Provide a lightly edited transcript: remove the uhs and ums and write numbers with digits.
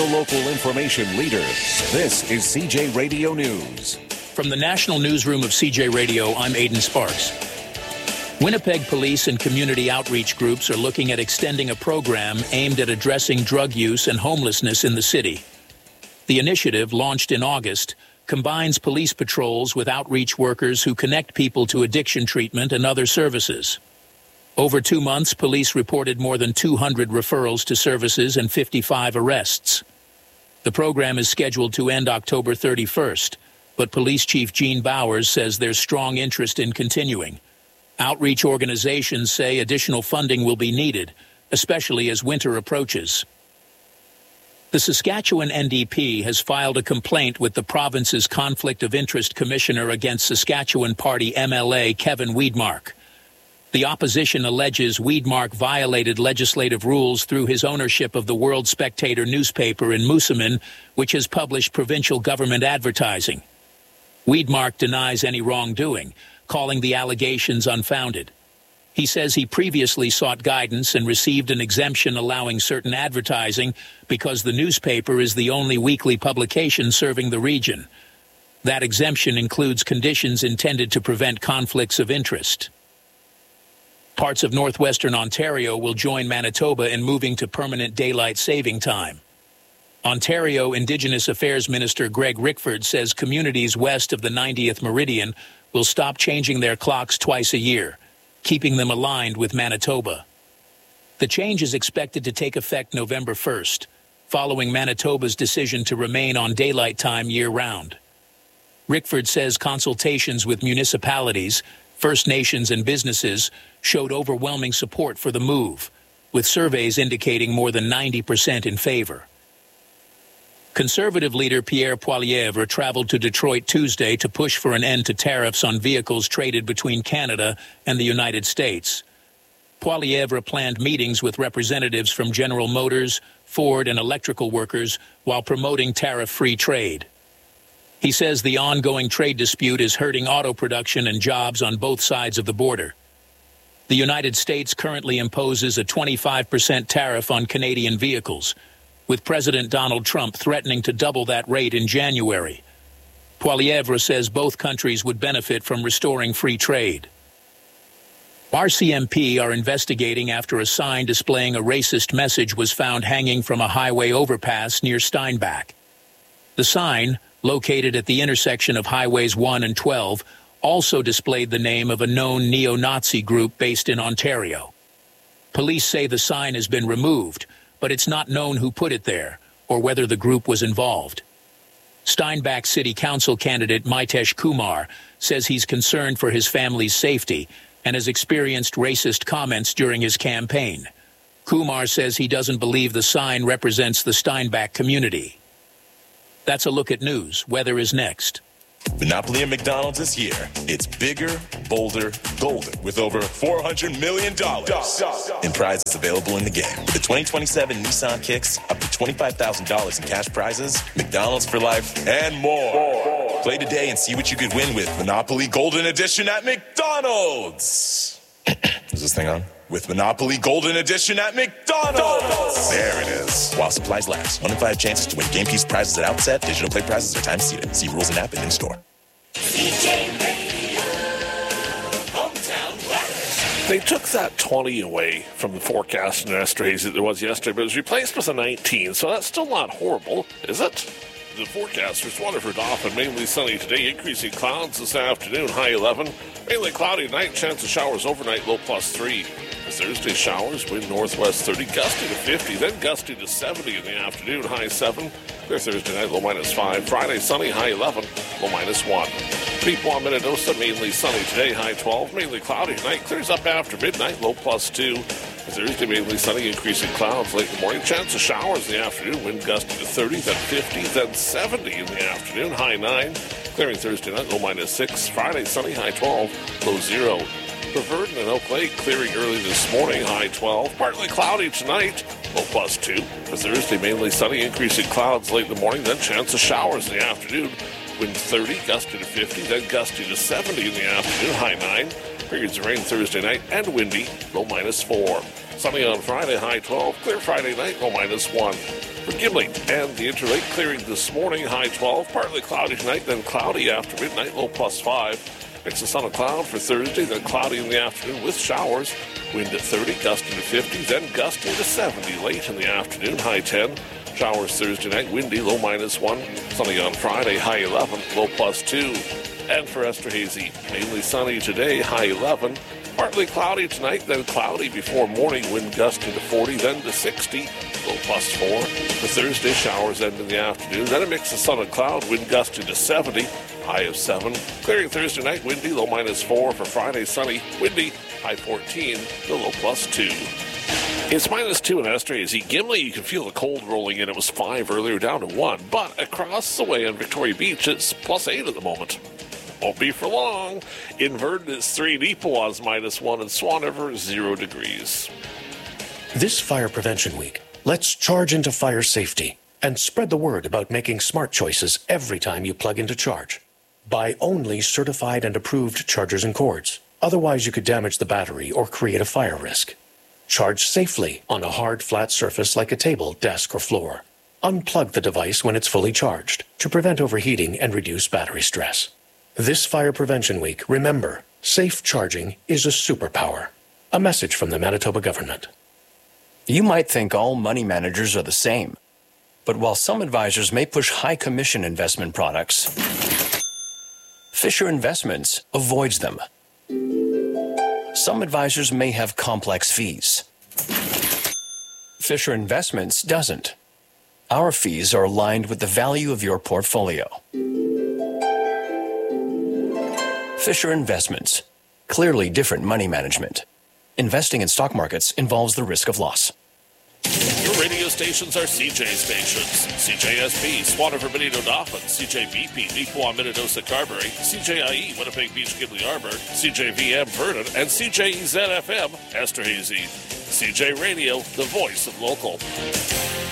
the local information leader. This is CJ Radio News. From the National Newsroom of CJ Radio, I'm Aidan Sparks. Winnipeg police and community outreach groups are looking at extending a program aimed at addressing drug use and homelessness in the city. The initiative, launched in August, combines police patrols with outreach workers who connect people to addiction treatment and other services. Over 2 months, police reported more than 200 referrals to services and 55 arrests. The program is scheduled to end October 31st, but Police Chief Gene Bowers says there's strong interest in continuing. Outreach organizations say additional funding will be needed, especially as winter approaches. The Saskatchewan NDP has filed a complaint with the province's Conflict of Interest Commissioner against Saskatchewan Party MLA Kevin Weidmark. The opposition alleges Weidmark violated legislative rules through his ownership of the World Spectator newspaper in Moosomin, which has published provincial government advertising. Weidmark denies any wrongdoing, calling the allegations unfounded. He says he previously sought guidance and received an exemption allowing certain advertising because the newspaper is the only weekly publication serving the region. That exemption includes conditions intended to prevent conflicts of interest. Parts of northwestern Ontario will join Manitoba in moving to permanent daylight saving time. Ontario Indigenous Affairs Minister Greg Rickford says communities west of the 90th meridian will stop changing their clocks twice a year, keeping them aligned with Manitoba. The change is expected to take effect November 1st, following Manitoba's decision to remain on daylight time year-round. Rickford says consultations with municipalities, First Nations and businesses showed overwhelming support for the move, with surveys indicating more than 90% in favor. Conservative leader Pierre Poilievre traveled to Detroit Tuesday to push for an end to tariffs on vehicles traded between Canada and the United States. Poilievre planned meetings with representatives from General Motors, Ford, and electrical workers while promoting tariff-free trade. He says the ongoing trade dispute is hurting auto production and jobs on both sides of the border. The United States currently imposes a 25% tariff on Canadian vehicles, with President Donald Trump threatening to double that rate in January. Poilievre says both countries would benefit from restoring free trade. RCMP are investigating after a sign displaying a racist message was found hanging from a highway overpass near Steinbach. The sign, located at the intersection of Highways 1 and 12, also displayed the name of a known neo-Nazi group based in Ontario. Police say the sign has been removed, but it's not known who put it there or whether the group was involved. Steinbach City Council candidate Mitesh Kumar says he's concerned for his family's safety and has experienced racist comments during his campaign. Kumar says he doesn't believe the sign represents the Steinbach community. That's a look at news. Weather is next. Monopoly at McDonald's this year. It's bigger, bolder, golden, with over $400 million in prizes available in the game. With the 2027 Nissan Kicks, up to $25,000 in cash prizes, McDonald's for life, and more. Play today and see what you could win with Monopoly Golden Edition at McDonald's. Is this thing on? With Monopoly Golden Edition at McDonald's. There it is. While supplies last. 1 in 5 chances to win game piece prizes at outset. Digital play prizes are time seated. See rules and app and in store. They took that 20 away from the forecast and extra hazy that there was yesterday, but it was replaced with a 19, so that's still not horrible, is it? The forecast for Waterford often mainly sunny today, increasing clouds this afternoon, high 11. Mainly cloudy tonight, chance of showers overnight, low +3. Thursday showers, wind northwest 30, gusty to 50, then gusty to 70 in the afternoon, high 7. Clear Thursday night, low -5. Friday sunny, high 11, low -1. Peepaw, Minnedosa, mainly sunny today, high 12. Mainly cloudy tonight, clears up after midnight, low +2. Thursday mainly sunny, increasing clouds late in the morning. Chance of showers in the afternoon, wind gusty to 30, then 50, then 70 in the afternoon, high 9. Clearing Thursday night, low -6. Friday sunny, high 12, low 0. For Verdon and Oak Lake, clearing early this morning, high 12. Partly cloudy tonight, low +2. For Thursday, mainly sunny, increasing clouds late in the morning, then chance of showers in the afternoon. Wind 30, gusty to 50, then gusty to 70 in the afternoon, high 9. Periods of rain Thursday night and windy, low -4. Sunny on Friday, high 12. Clear Friday night, low -1. For Gimli and the Interlake, clearing this morning, high 12. Partly cloudy tonight, then cloudy after midnight, low +5. Mix of sun and cloud for Thursday, then cloudy in the afternoon with showers. Wind at 30, gusting to 50, then gusting to 70 late in the afternoon, high 10. Showers Thursday night, windy, low -1. Sunny on Friday, high 11, low +2. And for Esterhazy, mainly sunny today, high 11. Partly cloudy tonight, then cloudy before morning, wind gusting to 40, then to 60, low +4. For Thursday, showers end in the afternoon, then a mix of sun and cloud, wind gusting to 70, high of 7. Clearing Thursday night, windy, low -4. For Friday, sunny, windy, high 14, the low +2. It's -2 in Esterhazy. Gimli, you can feel the cold rolling in. It was 5 earlier, down to 1. But across the way on Victoria Beach, it's +8 at the moment. Won't be for long. Inverted is 3, Neepawa's -1, and Swan River 0 degrees. This Fire Prevention Week, let's charge into fire safety and spread the word about making smart choices every time you plug into charge. Buy only certified and approved chargers and cords. Otherwise, you could damage the battery or create a fire risk. Charge safely on a hard, flat surface like a table, desk, or floor. Unplug the device when it's fully charged to prevent overheating and reduce battery stress. This Fire Prevention Week, remember, safe charging is a superpower. A message from the Manitoba government. You might think all money managers are the same. But while some advisors may push high commission investment products, Fisher Investments avoids them. Some advisors may have complex fees. Fisher Investments doesn't. Our fees are aligned with the value of your portfolio. Fisher Investments. Clearly different money management. Investing in stock markets involves the risk of loss. Your radio stations are CJ stations. CJSP, Swan River, Benito, Dauphin, CJBP, Neepawa, Minnedosa, Carberry, CJIE, Winnipeg Beach, Gimli Arbor, CJVM, Vernon, and CJEZ-FM, Esterhazy. CJ Radio, the voice of local.